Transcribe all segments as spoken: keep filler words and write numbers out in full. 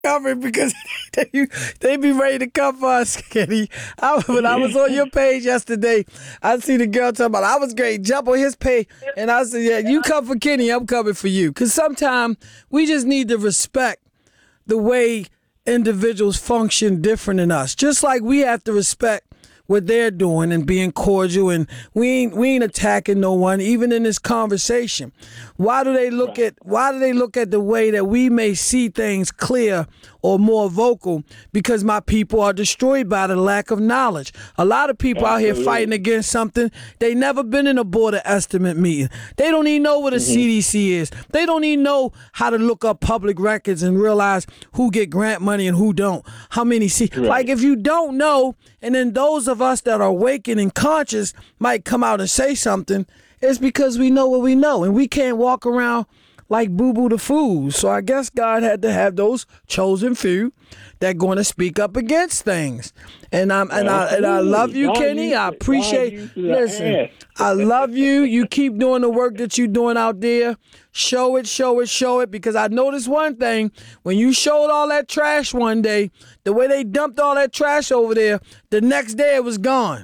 Covered because they, they be ready to come for us, Kenny. I, when I was on your page yesterday, I see the girl talking about I was great. Jump on his page, and I said, "Yeah, you come for Kenny, I'm coming for you." Because sometimes we just need to respect the way individuals function different than us. Just like we have to respect what they're doing and being cordial, and we ain't we ain't attacking no one, even in this conversation. Why do they look at why do they look at the way that we may see things clear or more vocal? Because my people are destroyed by the lack of knowledge. A lot of people Absolutely. out here fighting against something they never been in a border estimate meeting. They don't even know what a mm-hmm. C D C is. They don't even know how to look up public records and realize who get grant money and who don't. How many see right. like if you don't know, and then those of us that are awakened and conscious might come out and say something, it's because we know what we know, and we can't walk around like boo-boo the fool. So I guess God had to have those chosen few that going to speak up against things. And I'm and I and I love you, Kenny. I appreciate. Listen, I love you. You keep doing the work that you're doing out there. Show it, show it, show it. Because I noticed one thing: when you showed all that trash one day, the way they dumped all that trash over there, the next day it was gone.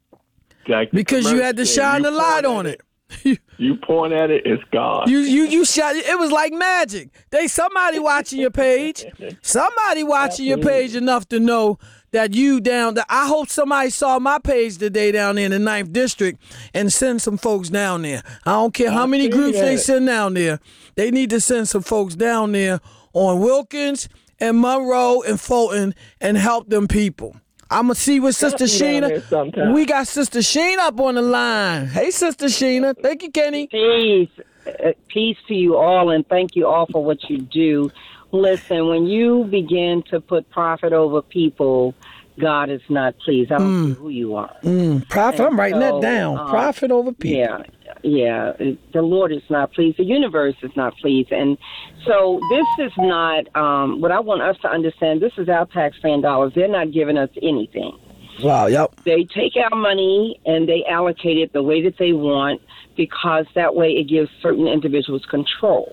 Like because you had to shine the light on it. it. You point at it, it's gone. You you you shot. It was like magic. They somebody watching your page. Somebody watching your page enough to know that you down there. I hope somebody saw my page today down there in the ninth District and send some folks down there. I don't care how many groups they send down there. They need to send some folks down there on Wilkins and Monroe and Fulton and help them people. I'm going to see what Sister Sheena. We got Sister Sheena up on the line. Hey, Sister Sheena. Thank you, Kenny. Peace. Uh, peace to you all, and thank you all for what you do. Listen, when you begin to put profit over people, God is not pleased. I don't Mm. care who you are. Mm. Profit, And I'm writing so, that down. uh, Profit over people. Yeah, yeah. The Lord is not pleased. The universe is not pleased. And so this is not, um, what I want us to understand, this is our taxpaying dollars. They're not giving us anything. Wow, yep. They take our money and they allocate it the way that they want, because that way it gives certain individuals control.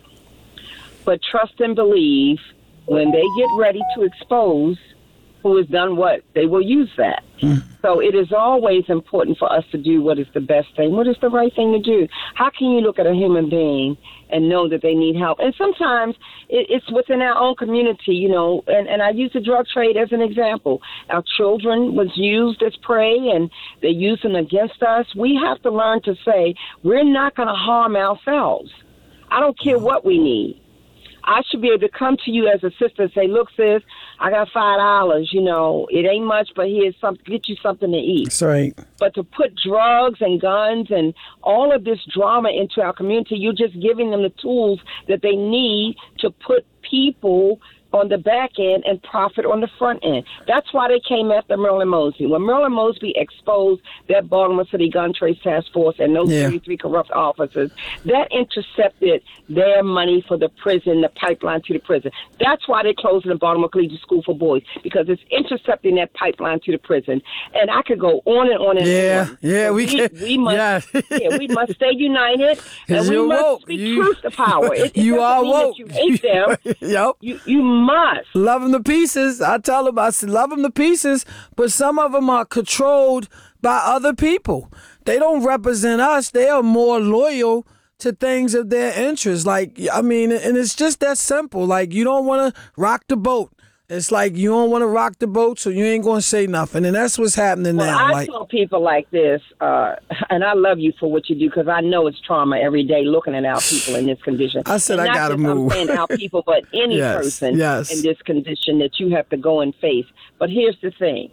But trust and believe, when they get ready to expose who has done what, they will use that. Mm. So it is always important for us to do what is the best thing, what is the right thing to do. How can you look at a human being and know that they need help? And sometimes it, it's within our own community, you know, and, and I use the drug trade as an example. Our children was used as prey, and they used them against us. We have to learn to say, we're not going to harm ourselves. I don't care what we need. I should be able to come to you as a sister and say, look, sis, I got five dollars. You know, it ain't much, but here's something, get you something to eat. That's right. But to put drugs and guns and all of this drama into our community, you're just giving them the tools that they need to put people on the back end and profit on the front end. That's why they came after Marilyn Mosby. When Marilyn Mosby exposed that Baltimore City Gun Trace Task Force and those yeah. thirty-three corrupt officers, that intercepted their money for the prison, the pipeline to the prison. That's why they're closing the Baltimore Collegiate School for Boys, because it's intercepting that pipeline to the prison. And I could go on and on and yeah. on. Yeah, we, we can. We must, yeah. yeah, we must stay united, and we must woke. speak You, truth to power. It, it you are mean woke. that you hate them. Yep. You, you must. Love them to pieces. I tell them, I said, love them to pieces, but some of them are controlled by other people. They don't represent us. They are more loyal to things of their interest. Like, I mean, and it's just that simple. Like, you don't want to rock the boat. It's like you don't want to rock the boat, so you ain't going to say nothing. And that's what's happening well, now. I like, tell people like this, uh, and I love you for what you do, because I know it's trauma every day looking at our people in this condition. I said and I got to move. I'm saying our people, but any yes, person yes. in this condition that you have to go and face. But here's the thing.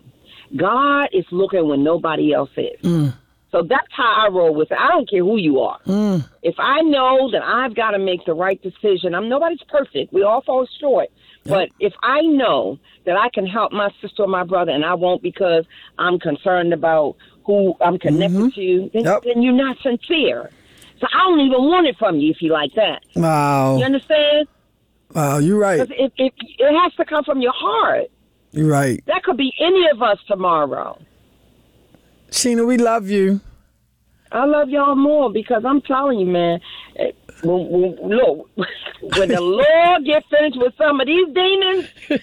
God is looking when nobody else is. Mm. So that's how I roll with it. I don't care who you are. Mm. If I know that I've got to make the right decision, I'm nobody's perfect. We all fall short. But if I know that I can help my sister or my brother, and I won't because I'm concerned about who I'm connected mm-hmm. to, then, yep. then you're not sincere. So I don't even want it from you if you like that. Wow. You understand? Wow, you're right. It, it, it has to come from your heart. You're right. That could be any of us tomorrow. Sheena, we love you. I love y'all more because I'm telling you, man, when, when, look, when the Lord get finished with some of these demons,